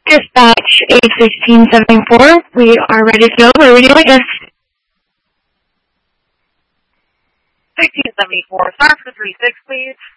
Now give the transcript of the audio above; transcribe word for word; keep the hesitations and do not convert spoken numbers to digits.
Dispatch A sixteen seventy-four, we are ready to go. Where would you like us? sixteen seventy-four, start for three six, please.